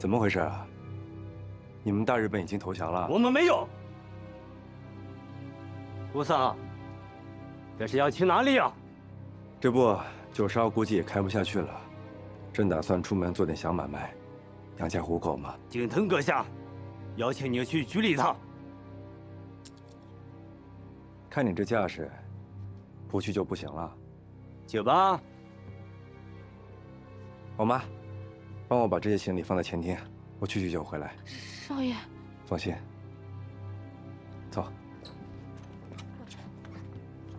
怎么回事啊？你们大日本已经投降了？ 我们没有。顾桑，这是要去哪里呀？ 这不，912估计也开不下去了，正打算出门做点小买卖，养家糊口嘛。 景腾阁下，邀请你去局里一趟。 看你这架势，不去就不行了。 去吧。 宝妈，帮我把这些行李放在前厅，我去就回来。 少爷， 放心，走。